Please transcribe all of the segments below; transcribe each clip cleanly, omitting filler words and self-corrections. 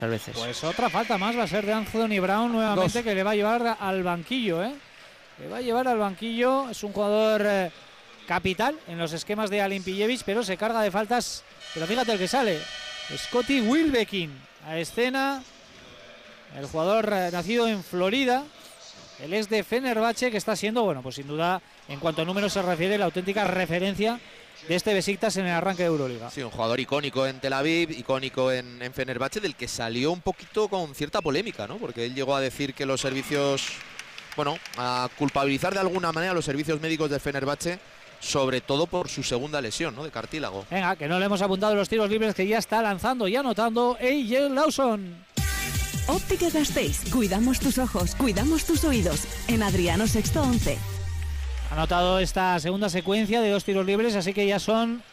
veces. Pues otra falta más va a ser de Anthony Brown nuevamente, 2. que le va a llevar al banquillo, Le va a llevar al banquillo. Es un jugador capital en los esquemas de Alimpijevic, pero se carga de faltas. Pero fíjate el que sale, Scotty Wilbekin a escena, el jugador nacido en Florida, el ex de Fenerbahce, que está siendo, bueno, pues sin duda, en cuanto a números se refiere, la auténtica referencia de este Besiktas en el arranque de Euroliga. Sí, un jugador icónico en Tel Aviv, icónico en Fenerbahce, del que salió un poquito con cierta polémica, ¿no? Porque él llegó a decir que los servicios, bueno, a culpabilizar de alguna manera a los servicios médicos de Fenerbahce, sobre todo por su segunda lesión, ¿no? De cartílago. Venga, que no le hemos apuntado los tiros libres, que ya está lanzando y anotando AJ Lawson. Óptica Gasteiz, cuidamos tus ojos, cuidamos tus oídos. En Adriano Sexto 11. Ha anotado esta segunda secuencia de 2 tiros libres, así que ya son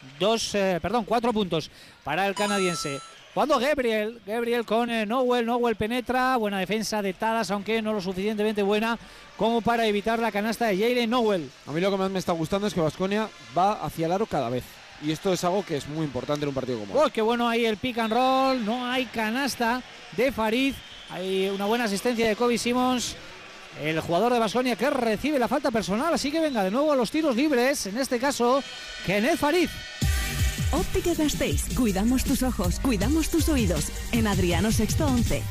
4 puntos para el canadiense. Cuando Gabriel con Nowell penetra, buena defensa de Tadas, aunque no lo suficientemente buena como para evitar la canasta de Jalen Nowell. A mí lo que más me está gustando es que Baskonia va hacia el aro cada vez. Y esto es algo que es muy importante en un partido como este. Qué bueno ahí el pick and roll, no hay canasta de Farid, hay una buena asistencia de Kobe Simmons, el jugador de Baskonia, que recibe la falta personal, así que venga de nuevo a los tiros libres, en este caso Kenneth Farid. Óptica Gasteiz, cuidamos tus ojos, cuidamos tus oídos. En Adriano Sexto 11.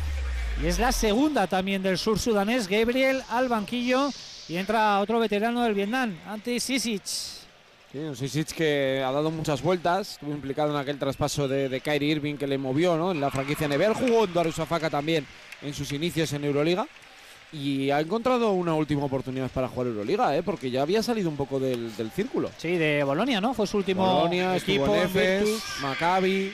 Y es la segunda también del sur sudanés, Gabriel al banquillo, y entra otro veterano del Vietnam, Ante Sisic. Sí, un Sisic que ha dado muchas vueltas, estuvo implicado en aquel traspaso de Kyrie Irving que le movió, ¿no? En la franquicia Nebel, jugó en Darussafaka también en sus inicios en Euroliga y ha encontrado una última oportunidad para jugar Euroliga, porque ya había salido un poco del círculo. Sí, de Bolonia, ¿no? Fue su último Bolonia, equipo en en Efes, Maccabi.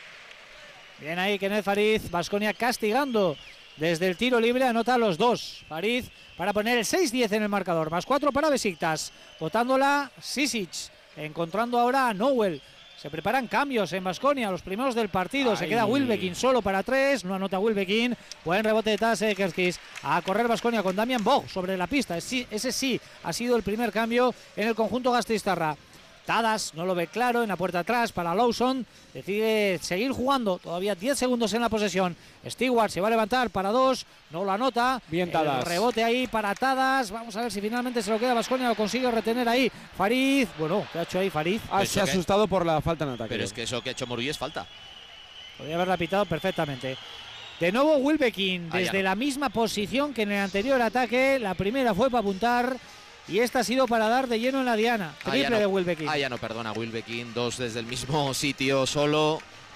Bien ahí Kenneth Farid, Baskonia castigando desde el tiro libre, anota los 2. Farid para poner el 6-10 en el marcador, más 4 para Besiktas, botándola Sisic, encontrando ahora a Nowell. Se preparan cambios en Baskonia, los primeros del partido. Se queda Wilbekin solo para 3, no anota Wilbekin. Buen rebote de Tadas Kerskis. A correr Baskonia con Damian Bog sobre la pista. Ese sí ha sido el primer cambio en el conjunto gasteiztarra. Tadas no lo ve claro, en la puerta atrás para Lawson, decide seguir jugando, todavía 10 segundos en la posesión. Stewart se va a levantar para 2, no lo anota. Bien Tadas. El rebote ahí para Tadas, vamos a ver si finalmente se lo queda Baskonia, lo consigue retener ahí Farid. Bueno, ¿qué ha hecho ahí Farid? Se ha asustado por la falta en ataque. Pero es que eso que ha hecho Morui es falta. Podría haberla pitado perfectamente. De nuevo Wilbekin, desde la misma posición que en el anterior ataque. La primera fue para apuntar y esta ha sido para dar de lleno en la diana. Triple de Wilbekin. Ya no perdona Wilbekin, 2 desde el mismo sitio solo.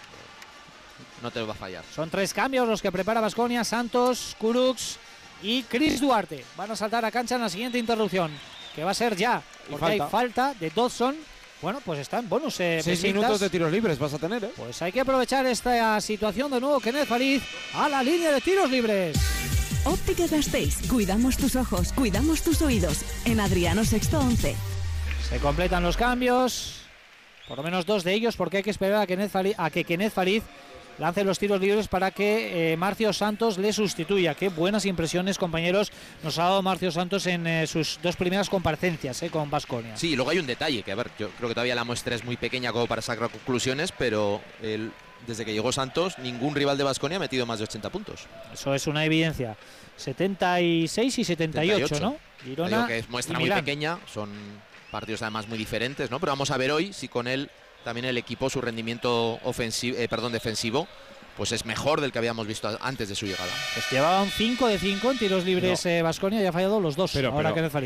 No te lo va a fallar. Son 3 cambios los que prepara Baskonia: Santos, Kurucs y Chris Duarte. Van a saltar a cancha en la siguiente interrupción, que va a ser ya, porque hay falta de Dodson. Bueno, pues está en bonus. 6 minutos de tiros libres vas a tener, Pues hay que aprovechar esta situación de nuevo. Kenneth Farid a la línea de tiros libres. Óptica Gasteiz, cuidamos tus ojos, cuidamos tus oídos. En Adriano Sexto 11. Se completan los cambios, por lo menos 2 de ellos, porque hay que esperar a que Kenneth Farid lance los tiros libres para que Marcio Santos le sustituya. Qué buenas impresiones, compañeros, nos ha dado Marcio Santos en sus 2 primeras comparecencias con Baskonia. Sí, luego hay un detalle, que a ver, yo creo que todavía la muestra es muy pequeña como para sacar conclusiones, pero desde que llegó Santos, ningún rival de Baskonia ha metido más de 80 puntos. Eso es una evidencia. 76 y 78, ¿no? Girona, digo que es muestra muy pequeña, son partidos además muy diferentes, ¿no? Pero vamos a ver hoy si con él también el equipo, su rendimiento defensivo, pues es mejor del que habíamos visto antes de su llegada. Pues llevaban 5 de 5 en tiros libres Baskonia y ha fallado los 2. Pero,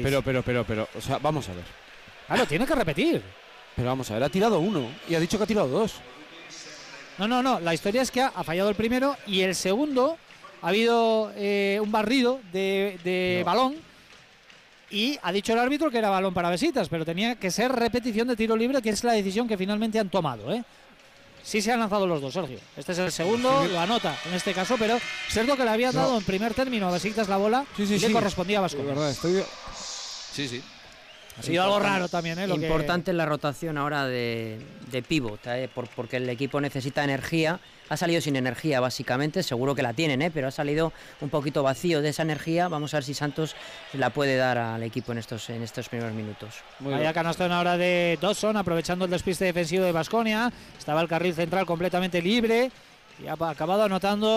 o sea, vamos a ver. Claro, tiene que repetir. Pero vamos a ver, ha tirado 1 y ha dicho que ha tirado 2. No, la historia es que ha fallado el primero y el segundo ha habido un barrido de balón y ha dicho el árbitro que era balón para Besiktas, pero tenía que ser repetición de tiro libre, que es la decisión que finalmente han tomado. Sí se han lanzado los 2, Sergio. Este es el segundo, lo anota en este caso, pero es cierto que le había dado en primer término a Besiktas la bola y le correspondía a Baskonia. Sí. Ha sido algo raro también. Importante la rotación ahora de pívot, porque el equipo necesita energía. Ha salido sin energía, básicamente. Seguro que la tienen, pero ha salido un poquito vacío de esa energía. Vamos a ver si Santos la puede dar al equipo en estos primeros minutos. Vaya canastón ahora de Dodson, aprovechando el despiste defensivo de Baskonia. Estaba el carril central completamente libre y ha acabado anotando